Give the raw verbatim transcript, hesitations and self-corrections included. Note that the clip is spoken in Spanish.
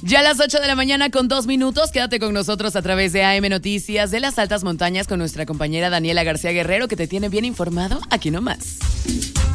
Ya a las ocho de la mañana con dos minutos, quédate con nosotros a través de A M Noticias de las Altas Montañas con nuestra compañera Daniela García Guerrero, que te tiene bien informado aquí nomás.